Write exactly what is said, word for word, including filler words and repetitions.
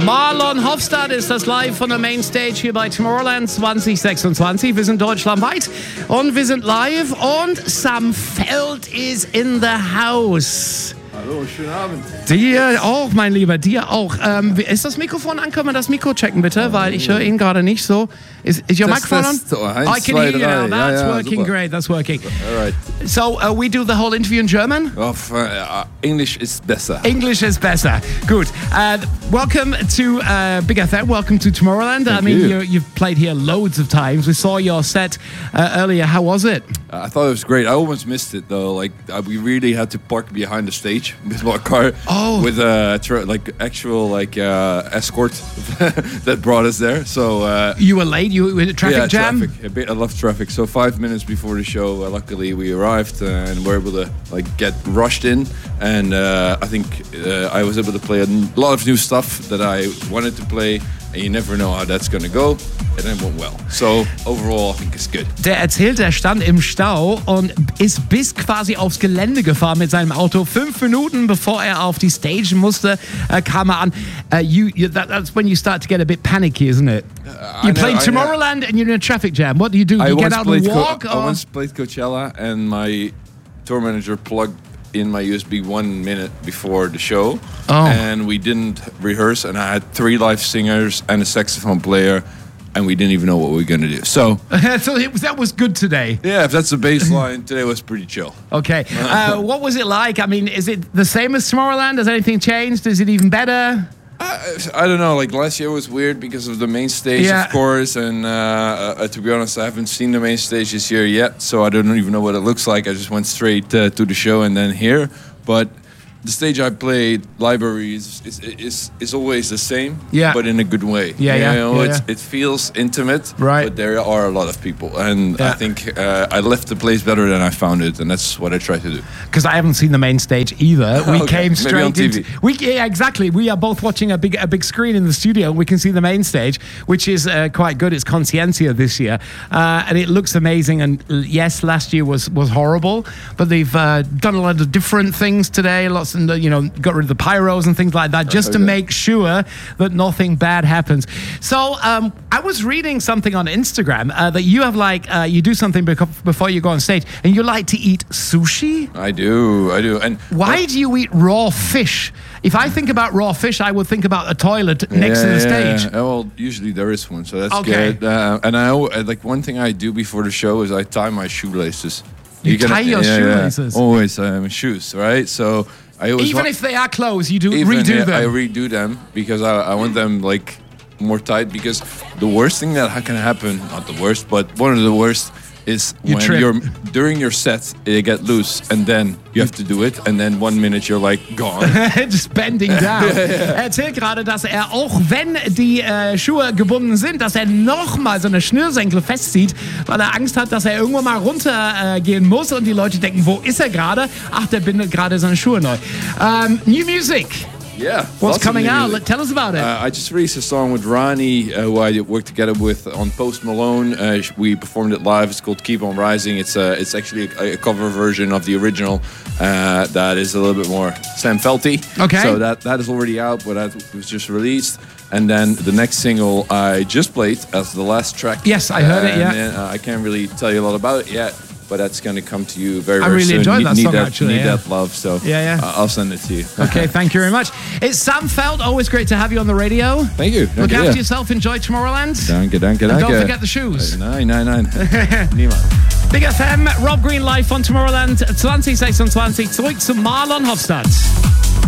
Marlon Hofstadt ist das live von der Mainstage hier bei Tomorrowland zwanzig sechsundzwanzig. Wir sind deutschlandweit und wir sind live und Sam Feld is in the house. Hallo, schönen Abend. Dir auch, mein Lieber, dir auch. Ähm, ist das Mikrofon an? Können wir das Mikro checken, bitte? Weil ich höre ihn gerade nicht so. Is, is your Test, microphone test. on? Oh, eins, I can zwei, hear you now. drei. That's Ja, ja, working super. great. That's working. All right. So, uh, we do the whole interview in German? Oh, uh, English is besser. English is better. Good. Uh, welcome to uh, Big F M. Welcome to Tomorrowland. Thank I mean, you. you. you've played here loads of times. We saw your set uh, earlier. How was it? Uh, I thought it was great. I almost missed it though. Like uh, we really had to park behind the stage with my car. Oh. With a tra- like actual like uh, escort that brought us there. So uh, You were late. You were in a traffic yeah, jam. traffic. A bit. I love traffic. So five minutes before the show, uh, luckily we arrived uh, and were able to like get rushed in. And uh, I think uh, I was able to play a n- lot of new stuff that I wanted to play. And you never know how that's going to go. And it went well. So overall, I think it's good. Der erzählt, er stand im Stau und ist bis quasi aufs Gelände gefahren mit seinem Auto. Fünf Minuten bevor er auf die Stage musste, äh, kam er an. Uh, you, you, that, that's when you start to get a bit panicky, isn't it? Uh, you I played know, I know. Tomorrowland and you're in a traffic jam. What do you do? I You get once out played and Co- walk? I or? once played Coachella, and my tour manager plugged in my U S B one minute before the show, Oh. and we didn't rehearse. And I had three live singers and a saxophone player, and we didn't even know what we were gonna do. So So it was, that was good today. yeah, if that's the baseline, today was pretty chill. Okay. Uh, what was it like? I mean, is it the same as Tomorrowland? Has anything changed? Is it even better? I, I don't know. Like last year was weird because of the main stage, Yeah. of course. And uh, uh, to be honest, I haven't seen the main stage this year yet, so I don't even know what it looks like. I just went straight uh, to the show and then here. But the stage I played, Library, is is, is is always the same, Yeah. but in a good way. Yeah, you yeah, know, yeah, it's, yeah. it feels intimate, Right. but there are a lot of people, and Yeah. I think uh, I left the place better than I found it, and that's what I try to do. Because I haven't seen the main stage either. We Okay, came maybe straight on T V. into we yeah exactly. We are both watching a big a big screen in the studio. We can see the main stage, which is uh, quite good. It's Consciencia this year, uh, and it looks amazing. And uh, yes, last year was was horrible, but they've uh, done a lot of different things today. Lots of you know got rid of the pyros and things like that, just to Okay. make sure that nothing bad happens. So um, I was reading something on Instagram uh, that you have like uh, you do something beco- before you go on stage, and you like to eat sushi. I do, I do, and Why do you eat raw fish? If I think about raw fish, I would think about a toilet next to the stage. Yeah. Well, usually there is one, so that's Okay. good. Uh, and I al- uh, like one thing I do before the show is I tie my shoelaces. You gotta- tie your yeah, yeah. shoelaces? Always um, shoes, right? So I always Even wa- if they are closed, you do even, redo yeah, them. I redo them because I, I want them like more tight. Because the worst thing that can happen, not the worst, but one of the worst is You when trip. you're during your set they get loose and then you have to do it and then one minute you're like gone. Just bending down. Er erzählt gerade, dass er auch wenn die äh, Schuhe gebunden sind, dass er nochmal so eine Schnürsenkel festzieht, weil er Angst hat, dass er irgendwann mal runtergehen äh, gehen muss und die Leute denken, wo ist er gerade? Ach, der bindet gerade seine Schuhe neu. Um, new music. Yeah. What's lots of coming new out? music. Tell us about it. Uh, I just released a song with Ronnie, uh, who I worked together with on Post Malone. Uh, sh- we performed it live. It's called "Keep On Rising." It's a, it's actually a, a cover version of the original uh, that is a little bit more Sam Felty. Okay. So that that is already out, but that was just released. And then the next single I just played as the last track. Yes, I heard it, And yeah. then, uh, I can't really tell you a lot about it yet. But that's going to come to you very, I very really soon. enjoyed need, that need song, that, actually, Need yeah. that love, so Yeah, yeah. uh, I'll send it to you. Okay, thank you very much. It's Sam Feld. Always great to have you on the radio. Thank you. Look Danke, after ja. yourself. Enjoy Tomorrowland. Danke, danke, And danke. don't forget the shoes. Nein, nein, nein. Niemand. Big F M, Rob Green live von Tomorrowland zwanzig sechsundzwanzig. Zurück zu Marlon Hofstadt.